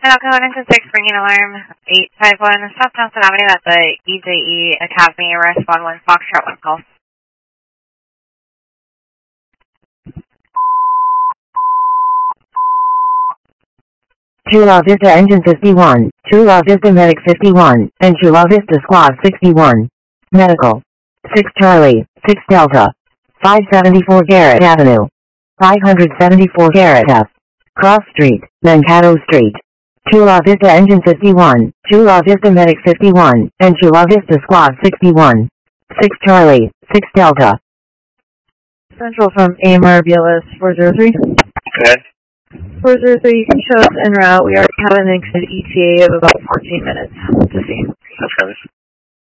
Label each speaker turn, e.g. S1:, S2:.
S1: Falcon 106, bringing alarm 851, South Townsend Avenue at the EJE Academy, arrest 11 Foxtrot 1 call.
S2: Chula Vista Engine 51, Chula Vista Medic 51, and Chula Vista Squad 61. Medical. 6 Charlie, 6 Delta. 574 Garrett Avenue. 574 Garrett F. Cross Street, Mankato Street. Chula Vista Engine 51, Chula Vista Medic 51, and Chula Vista Squad 61. 6 Charlie, 6 Delta.
S3: Central from AMR BLS 403.
S4: Okay.
S3: 403, you can show us en route. We already have an exit ETA of about 14 minutes to see.
S4: Okay.